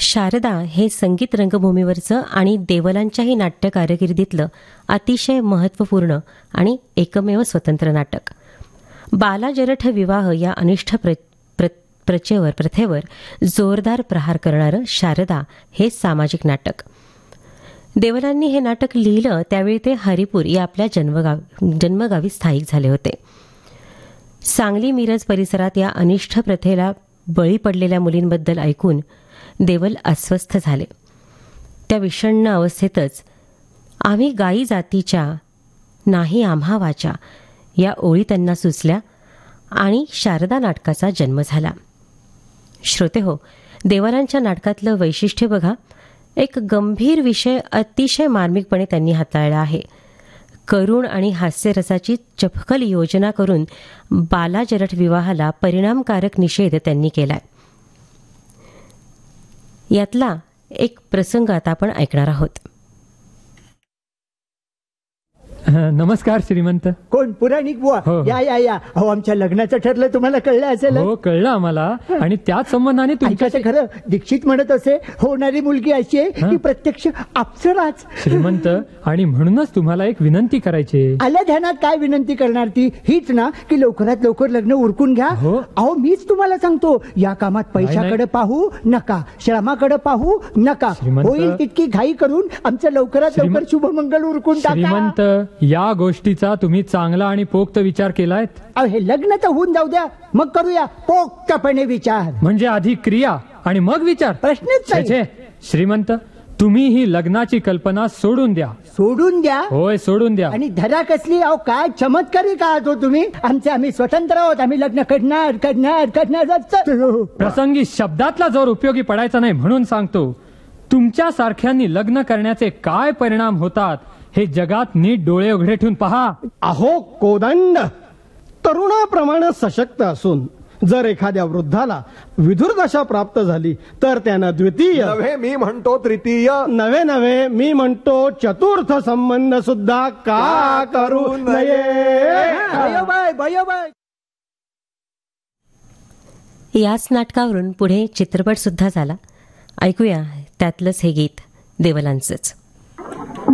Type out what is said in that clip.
शारदा हे संगीत रंगभूमीवरचं आणि देवलांच्याही नाट्य कारकिर्दीतलं अतिशय महत्त्वपूर्ण आणि एकमेव स्वतंत्र नाटक. बाला जरठ विवाह या अनिष्ट प्रथेवर जोरदार प्रहार करणारं शारदा हे सामाजिक नाटक. देवलांनी हे नाटक लिहिलं त्यावेळी ते हरिपूर या आपल्या जन्मगावी स्थायिक झाले होते. सांगली मिरज परिसरात या अनिष्ट प्रथेला बळी पडलेल्या मुलींबद्दल ऐकून देवल अस्वस्थ झाले. त्या विषण्ण अवस्थेतच आम्ही गायी जातीच्या नाही आम्हा वाचा या ओळी त्यांना सुचल्या आणि शारदा नाटकाचा जन्म झाला. श्रोतेहो, देवलांच्या नाटकातलं वैशिष्ट्य बघा. एक गंभीर विषय अतिशय मार्मिकपणे त्यांनी हाताळला आहे. करुण आणि हास्यरसाची चपखल योजना करून बाला जरठ विवाहाला परिणामकारक निषेध त्यांनी केलाय. यातला एक प्रसंग आता आपण ऐकणार आहोत. नमस्कार श्रीमंत. कोण? पुराणिक बुवा. हो. या या या. अहो, आमच्या लग्नाचं ठरलं, तुम्हाला कळलं असेल. हो, कळलं आम्हाला. आणि त्याच संबंधाने तुमच्याचं खरं दीक्षित म्हणत असे, होणारी मुलगी अशी आहे की प्रत्यक्ष अप्सराच. श्रीमंत, आणि म्हणूनच तुम्हाला एक विनंती करायची. आल्या ध्यानात. काय विनंती करणार ती? हीच ना की लवकरात लवकर लग्न उरकून घ्या. हो. अहो, मीच तुम्हाला सांगतो, या कामात पैशाकडे पाहू नका, श्रमाकडे पाहू नका. होईल तितकी घाई करून आमचं लवकरात लवकर शुभमंगल उरकून टाका. श्रीमंत, या गोष्टीचा तुम्ही चांगला आणि पोक्त विचार केलायत. हे लग्न तर होऊन जाऊ द्या, मग करूया पोक्तपणे विचार. म्हणजे आधी क्रिया आणि मग विचार? प्रश्नच नाही. श्रीमंत, तुम्ही ही लग्नाची कल्पना सोडून द्या. सोडून द्या? होय, सोडून द्या. आणि धरा कसली? अहो, काय चमत्कारी का आहात तुम्ही. आम्ही स्वतंत्र आहोत, आम्ही लग्न करणार करणार करणार. प्रसंगी शब्दातला जोर उपयोगी पडायचा नाही म्हणून सांगतो. तुमच्या सारख्यांनी लग्न करण्याचे काय परिणाम होतात हे जगात नीट डोळे उघडे ठेवून पहा. अहो कोदंड, तरुणाप्रमाणे सशक्त असून जर एखाद्या वृद्धाला विधुरदशा प्राप्त झाली तर त्यानं द्वितीय नव्हे, मी म्हणतो तृतीय. नव्हे मी म्हणतो चतुर्थ संबंध सुद्धा का करू नये. याच नाटकावरून पुढे चित्रपट सुद्धा झाला. ऐकूया त्यातलंच हे गीत देवलांचंच.